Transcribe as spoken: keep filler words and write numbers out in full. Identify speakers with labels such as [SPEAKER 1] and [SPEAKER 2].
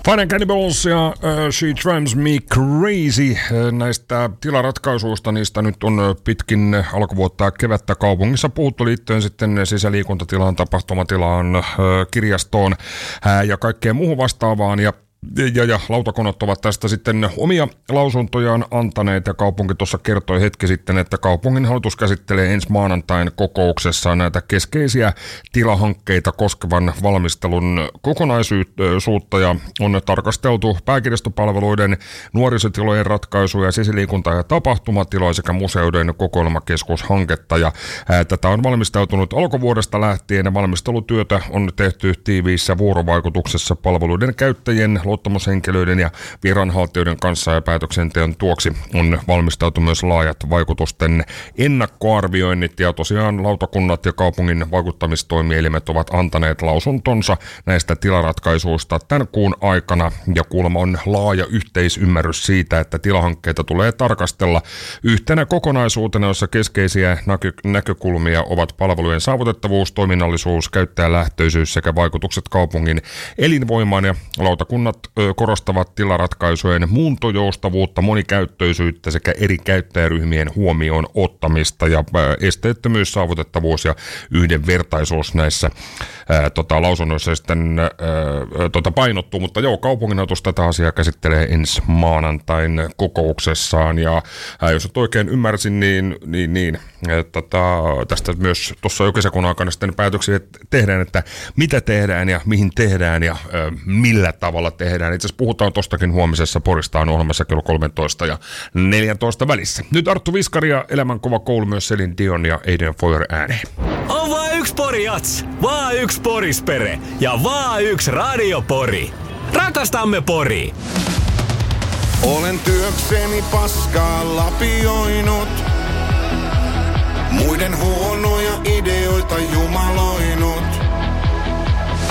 [SPEAKER 1] Fine Cannibals ja uh, She Drives Me Crazy. Näistä tilaratkaisuista, niistä nyt on pitkin alkuvuotta kevättä kaupungissa puhuttu liittyen sitten sisäliikuntatilaan, tapahtumatilaan, uh, kirjastoon uh, ja kaikkeen muuhun vastaavaan. Ja Ja, ja lautakunnat ovat tästä sitten omia lausuntojaan antaneet, ja kaupunki tuossa kertoi hetki sitten, että kaupungin hallitus käsittelee ensi maanantain kokouksessa näitä keskeisiä tilahankkeita koskevan valmistelun kokonaisuutta, ja on tarkasteltu pääkirjastopalveluiden, nuorisotilojen ratkaisuja, sisäliikunta- ja tapahtumatiloja sekä museoiden kokoelmakeskushanketta, ja ää, tätä on valmistautunut alkuvuodesta lähtien, ja valmistelutyötä on tehty tiiviissä vuorovaikutuksessa palveluiden käyttäjien, luottamushenkilöiden ja viranhaltijoiden kanssa, ja päätöksenteon tuoksi on valmistautu myös laajat vaikutusten ennakkoarvioinnit, ja tosiaan lautakunnat ja kaupungin vaikuttamistoimielimet ovat antaneet lausuntonsa näistä tilaratkaisuista tämän kuun aikana, ja kuulemma on laaja yhteisymmärrys siitä, että tilahankkeita tulee tarkastella yhtenä kokonaisuutena, jossa keskeisiä näkö- näkökulmia ovat palvelujen saavutettavuus, toiminnallisuus, käyttäjälähtöisyys sekä vaikutukset kaupungin elinvoimaan, ja lautakunnat korostavat tilaratkaisujen muuntojoustavuutta, monikäyttöisyyttä sekä eri käyttäjäryhmien huomioon ottamista, ja esteettömyys, saavutettavuus ja yhdenvertaisuus näissä ää, tota, lausunnoissa sitten ää, tota, painottuu, mutta joo, kaupunginhallitus tätä asiaa käsittelee ensi maanantain kokouksessaan, ja ää, jos nyt oikein ymmärsin, niin, niin, niin että tästä myös tuossa jo kesäkuun aikana sitten päätöksiä tehdään, että mitä tehdään ja mihin tehdään ja ää, millä tavalla tehdään. Itse asiassa puhutaan tostakin huomisessa Porista on ohjelmassa kello kolmetoista ja neljätoista välissä. Nyt Arttu Viskari ja Elämänkova koulu, myös Celine Dion ja Aiden Foyer ääneen.
[SPEAKER 2] On vaan yksi Pori-jats, vaan yksi Porispere ja vaan yksi radiopori. Rakastamme Poria!
[SPEAKER 3] Olen työkseni paskaa lapioinut, muiden huonoja